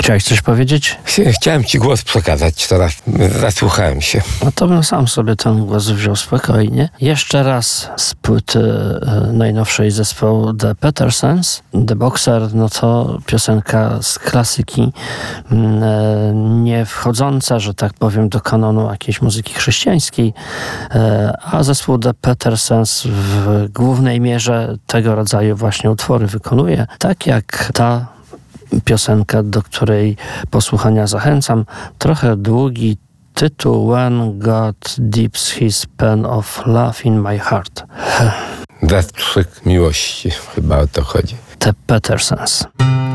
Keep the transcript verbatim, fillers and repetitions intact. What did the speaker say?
Chciałeś coś powiedzieć? Chciałem ci głos przekazać, teraz zasłuchałem się. No to bym sam sobie ten głos wziął spokojnie. Jeszcze raz z płyty e, najnowszej zespołu The Petersons. The Boxer, no to piosenka z klasyki, e, nie wchodząca, że tak powiem, do kanonu jakiejś muzyki chrześcijańskiej, e, a zespół The Petersons w głównej mierze tego rodzaju właśnie utwory wykonuje, tak jak ta piosenka, do której posłuchania zachęcam. Trochę długi tytuł When God Dips His Pen of Love in My Heart. Zastrzyk miłości, chyba o to chodzi. The Petersons.